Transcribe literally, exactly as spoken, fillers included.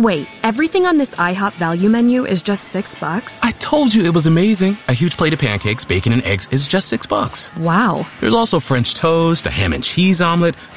Wait, everything on this IHOP value menu is just six bucks? I told you it was amazing. A huge plate of pancakes, bacon, and eggs is just six bucks. Wow. There's also French toast, a ham and cheese omelet,